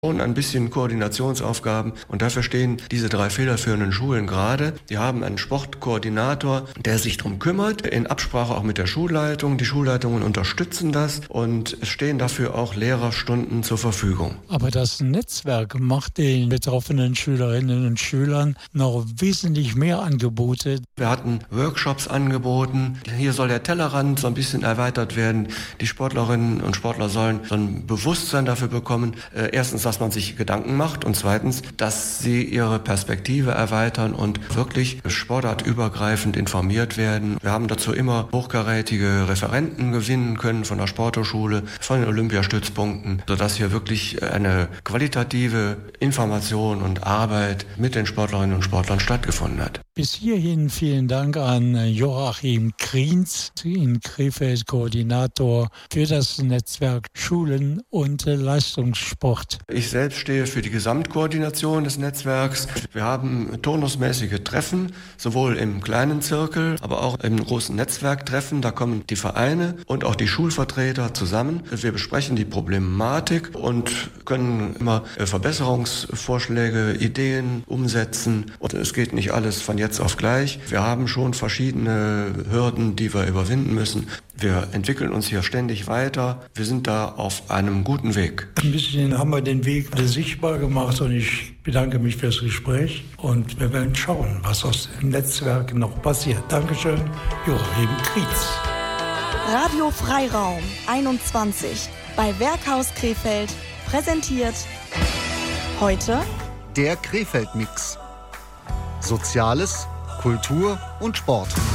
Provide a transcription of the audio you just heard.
schon ein bisschen Koordinationsaufgaben und dafür stehen diese 3 federführenden Schulen gerade. Die haben einen Sportkoordinator, der sich darum kümmert, in Absprache auch mit der Schulleitung. Die Schulleitungen unterstützen das und es stehen dafür auch Lehrerstunden zur Verfügung. Aber das Netzwerk macht den betroffenen Schülerinnen und Schülern noch wesentlich mehr Angebote. Wir hatten Workshops angeboten. Hier soll der Tellerrand so ein bisschen erweitert werden. Die Sportlerinnen und Sportler sollen so ein Bewusstsein dafür bekommen. Erstens, dass man sich Gedanken macht und zweitens, dass sie ihre Perspektive erweitern und wirklich sportartübergreifend informiert werden. Wir haben dazu immer hochkarätige Referenten gewinnen können von der Sporthochschule, von den Olympiastützpunkten, sodass hier wirklich eine qualitative Information und Arbeit mit den Sportlerinnen und Sportlern stattgefunden hat. Bis hierhin vielen Dank an Joachim Kriens, in Krefeld Koordinator für das Netzwerk Schulen und Leistungssport. Ich selbst stehe für die Gesamtkoordination des Netzwerks. Wir haben turnusmäßige Treffen, sowohl im kleinen Zirkel, aber auch im großen Netzwerktreffen. Da kommen die Vereine und auch die Schulvertreter zusammen. Wir besprechen die Problematik und können immer Verbesserungsvorschläge, Ideen umsetzen. Und es geht nicht alles von jetzt auf gleich. Wir haben schon verschiedene Hürden, die wir überwinden müssen. Wir entwickeln uns hier ständig weiter. Wir sind da auf einem guten Weg. Ein bisschen haben wir den Weg sichtbar gemacht und ich bedanke mich fürs Gespräch und wir werden schauen, was aus dem Netzwerk noch passiert. Dankeschön, Joachim Kriens. Radio Freiraum 21 bei Werkhaus Krefeld präsentiert heute der Krefeld-Mix. Soziales, Kultur und Sport.